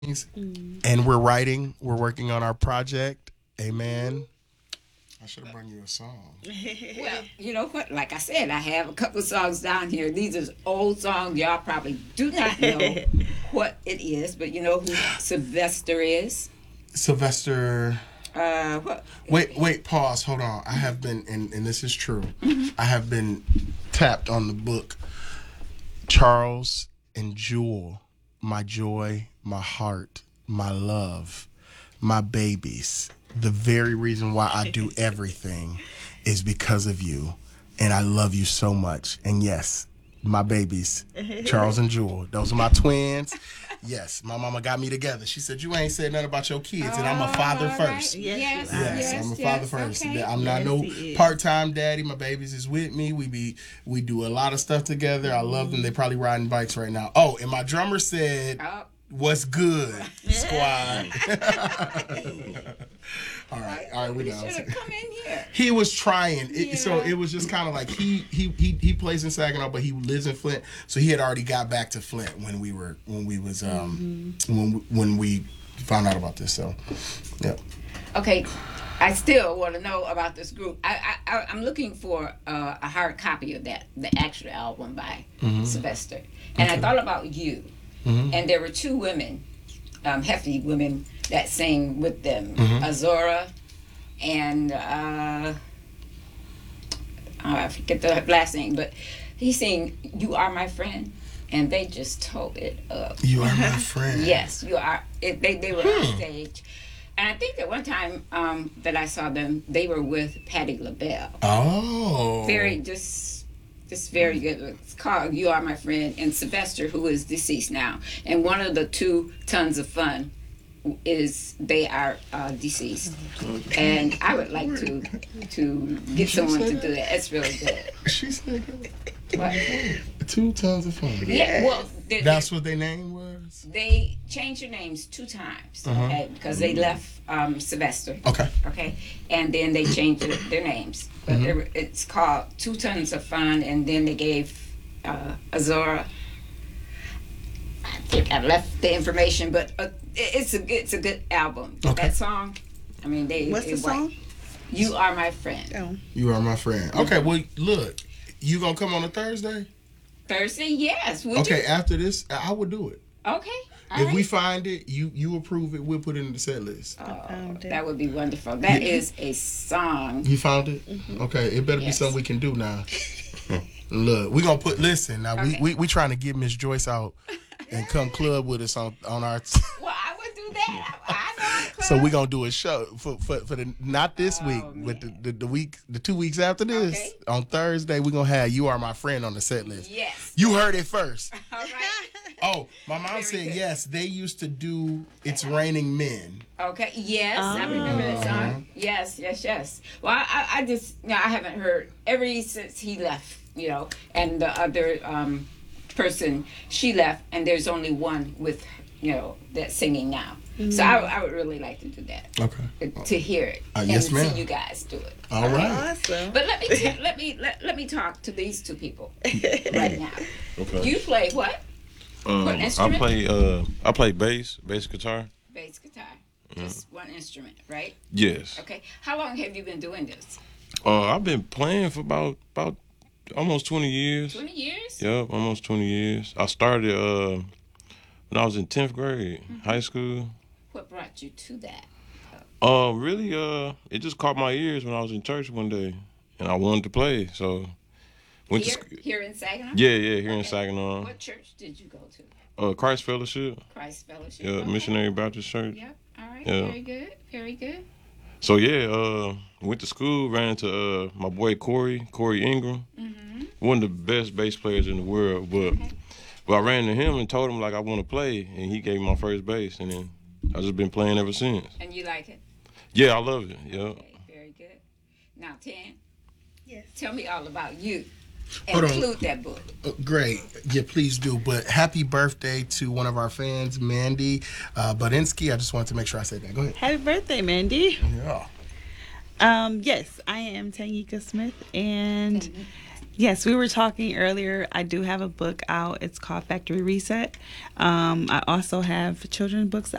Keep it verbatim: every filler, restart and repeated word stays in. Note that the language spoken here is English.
Mm. And we're writing. We're working on our project. Amen. I should have brought you a song. Well, you know what? Like I said, I have a couple of songs down here. These are old songs. Y'all probably do not know what it is, but you know who Sylvester is? Sylvester. Uh, what? Wait, wait, pause. Hold on. I have been, and, and this is true, mm-hmm. I have been tapped on the book. Charles and Jewel, my joy, my heart, my love, my babies. The very reason why I do everything is because of you. And I love you so much. And yes, my babies, Charles and Jewel, those are my twins. Yes, my mama got me together. She said, you ain't said nothing about your kids, and I'm a father right. first. Yes, yes, yes, I'm a yes, father first. okay. I'm not yes, no part-time daddy. My babies is with me. We be we do a lot of stuff together. I love them. They probably riding bikes right now. Oh, and my drummer said, oh. what's good, squad? All right, all right, we down. Should have come in here. He was trying, it, yeah. so it was just kind of like he he he he plays in Saginaw, but he lives in Flint, so he had already got back to Flint when we were when we was um mm-hmm. when when we found out about this. So, yeah. Okay, I still want to know about this group. I I I'm looking for uh, a hard copy of that, the actual album by mm-hmm. Sylvester, and okay. I thought about you, mm-hmm. and there were two women, um, hefty women that sang with them, mm-hmm. Azora and uh, I forget the last name, but he sang "You Are My Friend," and they just tore it up. You are my friend. Yes, you are. It, they they were hmm. on stage, and I think that one time um, that I saw them, they were with Patti LaBelle. Oh, very just. Just very good. It's called "You Are My Friend," and Sylvester, who is deceased now, and one of the two Tons of Fun is they are uh, deceased, and I would like to to get someone to do that. It's really good. She said that. What? Two Tons of Fun. Yeah, well, they, that's what their name was. They changed their names two times, uh-huh. okay, because they left um, Sylvester. Okay. Okay, and then they changed their, their names, but mm-hmm. were, it's called Two Tons of Fun, and then they gave uh, Azora. I think I left the information, but uh, it's a it's a good album. Okay. That song, I mean, they. What's they the song? White. You Are My Friend. Oh. You Are My Friend. Okay, well, look, you gonna come on a Thursday? Thursday, yes. Would okay, you? After this, I would do it. Okay. If right. we find it, you you approve it, we'll put it in the set list. Oh, that would be wonderful. That yeah. is a song. You found it? Mm-hmm. Okay, it better yes. be something we can do now. Look, we gonna put. Listen, now okay. we we we trying to get Miss Joyce out and come club with us on on our. T- well, I would do that. I, I know. So we gonna do a show for for, for the not this oh, week, man. but the, the the week the two weeks after this okay. on Thursday we gonna have You Are My Friend on the set list. Yes, you heard it first. All right. Oh, my mom Very said good. Yes. They used to do It's Raining Men. Okay. Yes, oh. I remember that song. Yes, yes, yes. Well, I, I just you know, I haven't heard ever since he left, you know, and the other um, person she left, and there's only one with you know that's singing now. Mm-hmm. So I, I would really like to do that. Okay. To hear it uh, and yes, see ma'am. you guys do it. All right. Awesome. But let me t- let me let, let me talk to these two people right now. Okay. You play what? Um, what instrument? I play uh I play bass, bass guitar. Bass guitar. Just mm. one instrument, right? Yes. Okay. How long have you been doing this? Uh, I've been playing for about about almost twenty years. Twenty years? Yep, almost twenty years. I started uh when I was in tenth grade, mm-hmm. high school. What brought you to that? Uh, really, uh, it just caught my ears when I was in church one day, and I wanted to play. So, went here, to sc- here in Saginaw. Yeah, yeah, here okay. in Saginaw. What church did you go to? Uh, Christ Fellowship. Christ Fellowship. Yeah, okay. Missionary Baptist Church. Yep. All right. Yeah. Very good. Very good. So yeah, uh, went to school, ran into uh my boy Corey, Corey Ingram, mm-hmm. one of the best bass players in the world. But okay. but I ran to him and told him like I want to play, and he gave me my first bass, and then I just been playing ever since. And you like it? Yeah, I love it. Yeah. Okay, very good. Now, Tan. Yes. Tell me all about you. Hold Include on. that book. Uh, great. Yeah, please do. But happy birthday to one of our fans, Mandy uh, Budinsky. I just wanted to make sure I said that. Go ahead. Happy birthday, Mandy. Yeah. Um, yes, I am Tangika Smith, and Yes, we were talking earlier. I do have a book out. It's called Factory Reset. Um, I also have children's books